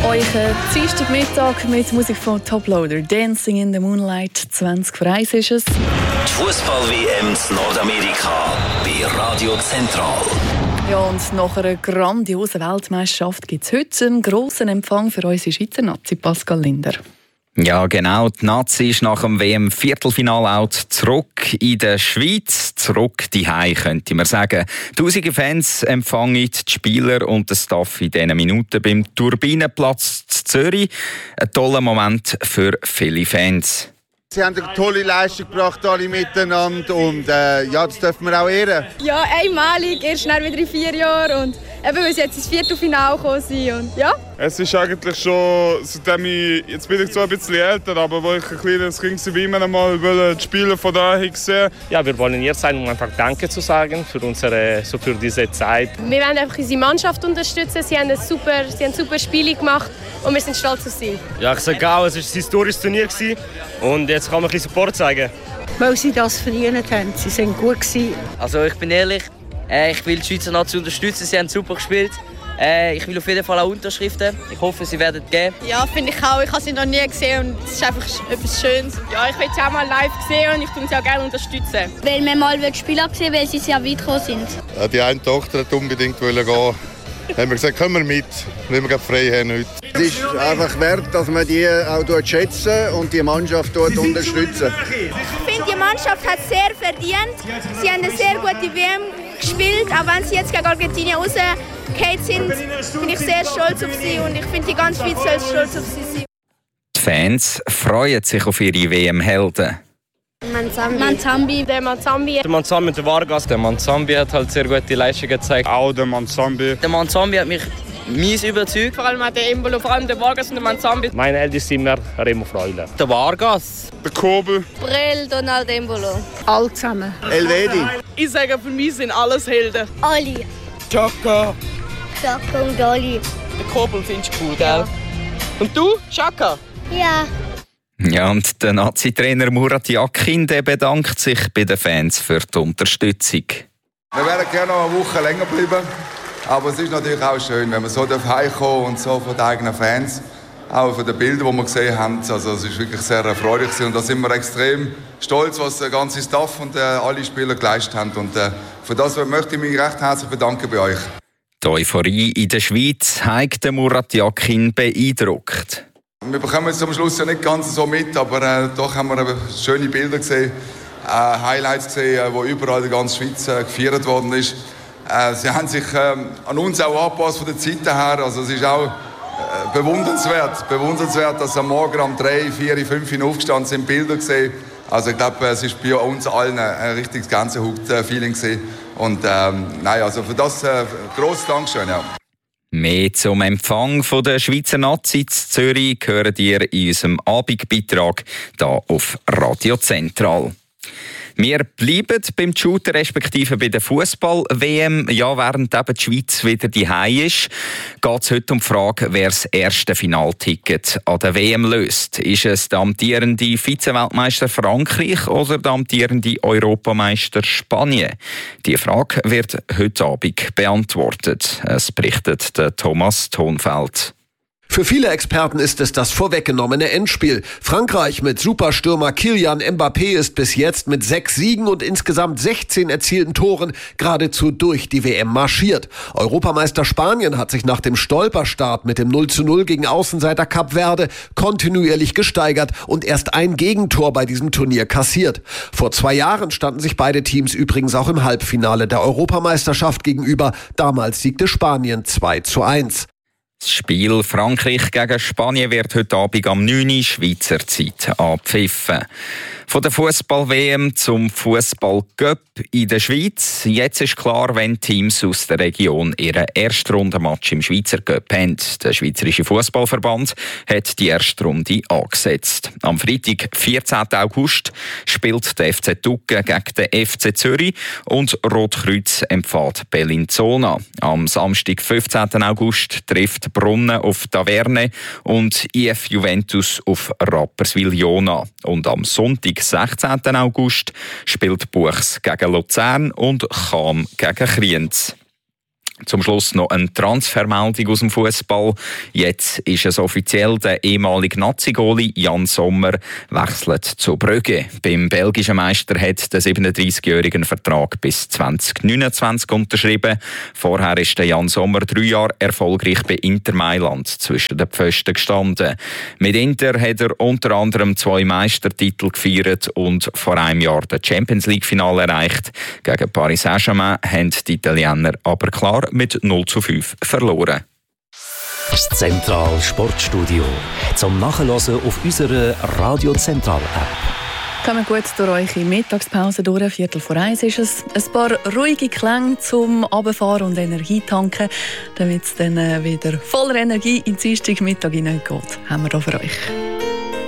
euch Dienstagmittag mit Musik von Toploader. Dancing in the Moonlight, 20 vor 1 ist es. Die Fußball-WM in Nordamerika bei Radio Zentral. Ja, und nach einer grandiosen Weltmeisterschaft gibt es heute einen grossen Empfang für unsere Schweizer Nazi, Pascal Linder. Ja, genau. Die Nazi ist nach dem WM-Viertelfinale auch zurück in der Schweiz. Zurück daheim, könnte man sagen. Tausende Fans empfangen die Spieler und den Staff in diesen Minuten beim Turbinenplatz in Zürich. Ein toller Moment für viele Fans. Sie haben eine tolle Leistung gebracht, alle miteinander. Und ja, das dürfen wir auch ehren. Ja, einmalig, erst wieder in 4 Jahren. Und eben, weil sie jetzt ins Viertelfinale gekommen sind. Und, ja. Es ist eigentlich schon, seitdem jetzt bin ich zwar ein bisschen älter, aber wo ich ein kleines Kind war, immer einmal die Spiele von daher gesehen. Ja, wir wollen hier sein, um einfach Danke zu sagen für für diese Zeit. Wir wollen einfach unsere Mannschaft unterstützen. Sie haben super Spiele gemacht und wir sind stolz auf sie. Ja, ich sage auch, es war ein historisches Turnier und jetzt kann man ein bisschen Support zeigen. Weil sie das verdient haben. Sie sind gut gewesen. Also ich bin ehrlich, ich will die Schweizer Nazi unterstützen. Sie haben super gespielt. Ich will auf jeden Fall auch Unterschriften. Ich hoffe, sie werden geben. Ja, finde ich auch. Ich habe sie noch nie gesehen und es ist einfach etwas Schönes. Ja, ich will sie auch mal live sehen und ich tue sie auch gerne unterstützen. Weil wir mal Spieler gesehen, weil sie sehr weit gekommen sind. Ja, die eine Tochter wollte unbedingt gehen. Haben wir gesagt, kommen wir mit, weil wir frei haben heute. Es ist einfach wert, dass man die auch schätzen und die Mannschaft unterstützen. Ich finde, die Mannschaft hat sehr verdient. Sie haben eine sehr gute WM gespielt, auch wenn sie jetzt gegen Argentinien rausgefallen sind. Bin ich sehr stolz auf sie und ich finde, die ganze Schweiz soll stolz auf sie sein. Die Fans freuen sich auf ihre WM-Helden. Manzambi. Der Manzambi und der Vargas. Der Manzambi hat halt sehr gute Leistungen gezeigt. Auch der Manzambi. Der Manzambi hat mich mies überzeugt. Vor allem der Embolo, vor allem der Vargas und der Manzambi. Mein ältester immer Remo Freuler. Der Vargas. Der Kobel. Brel, Donald Embolo. Alle zusammen. Elvedi. Ich sage, für mich sind alles Helden. Oli. Chaka. Chaka und Oli. Der Kobel findest du cool, gell? Und du, Chaka? Ja. Ja, und der Nazi-Trainer Murat Yakin bedankt sich bei den Fans für die Unterstützung. Wir wären gerne noch eine Woche länger bleiben, aber es ist natürlich auch schön, wenn man so heimkommen und so von den eigenen Fans, auch von den Bildern, die wir gesehen haben. Also es ist wirklich sehr erfreulich und da sind wir extrem stolz, was der ganze Staff und alle Spieler geleistet haben. Und für das möchte ich mich recht herzlich bedanken bei euch. Die Euphorie in der Schweiz hat Murat Yakin beeindruckt. Wir bekommen es am Schluss ja nicht ganz so mit, aber doch haben wir schöne Bilder gesehen, Highlights gesehen, wo überall in der ganzen Schweiz gefeiert worden ist. Sie haben sich an uns auch angepasst von der Zeit her, also es ist auch bewundernswert, dass am Morgen um 3, 4, 5 Uhr aufgestanden sind, Bilder gesehen. Also ich glaube, es ist bei uns allen ein richtiges Gänsehaut-Feeling gewesen. Und also für das grosses Dankeschön. Ja. Mehr zum Empfang von der Schweizer Nazi in Zürich hören ihr in unserem Abendbeitrag hier auf Radio Zentral. Wir bleiben beim Shooter respektive bei der Fußball-WM. Ja, während eben die Schweiz wieder daheim ist, geht es heute um die Frage, wer das erste Finalticket an der WM löst. Ist es der amtierende Vize-Weltmeister Frankreich oder der amtierende Europameister Spanien? Die Frage wird heute Abend beantwortet. Es berichtet der Thomas Thonfeld. Für viele Experten ist es das vorweggenommene Endspiel. Frankreich mit Superstürmer Kylian Mbappé ist bis jetzt mit 6 Siegen und insgesamt 16 erzielten Toren geradezu durch die WM marschiert. Europameister Spanien hat sich nach dem Stolperstart mit dem 0:0 gegen Außenseiter Kap Verde kontinuierlich gesteigert und erst ein Gegentor bei diesem Turnier kassiert. Vor 2 Jahren standen sich beide Teams übrigens auch im Halbfinale der Europameisterschaft gegenüber. Damals siegte Spanien 2:1. Das Spiel Frankreich gegen Spanien wird heute Abend am 9 Uhr Schweizer Zeit abpfiffen. Von der Fußball-WM zum Fußball-Cup in der Schweiz. Jetzt ist klar, wenn Teams aus der Region ihren Erstrundenmatch im Schweizer Cup haben. Der Schweizerische Fußballverband hat die Erstrunde angesetzt. Am Freitag, 14. August, spielt der FC Tucken gegen den FC Zürich und Rotkreuz empfängt Bellinzona. Am Samstag, 15. August, trifft Brunnen auf Taverne und IF Juventus auf Rapperswil-Jona. Und am Sonntag, 16. August, spielt Buchs gegen Luzern und Cham gegen Kriens. Zum Schluss noch eine Transfermeldung aus dem Fußball. Jetzt ist es offiziell, der ehemalige Nazi-Goalie Jan Sommer wechselt zu Brügge. Beim belgischen Meister hat der 37-Jährige einen Vertrag bis 2029 unterschrieben. Vorher ist der Jan Sommer 3 Jahre erfolgreich bei Inter Mailand zwischen den Pfosten gestanden. Mit Inter hat er unter anderem 2 Meistertitel gefeiert und vor einem Jahr das Champions-League-Finale erreicht. Gegen Paris Saint-Germain haben die Italiener aber klar mit 0:5 verloren. Das Zentral Sportstudio. Zum Nachhören auf unserer Radio Zentral App. Kommen gut durch eure Mittagspause durch. 1:15 ist es. Ein paar ruhige Klänge zum Runterfahren und Energie tanken, damit es dann wieder voller Energie in den Dienstagmittag hineingeht. Haben wir da für euch.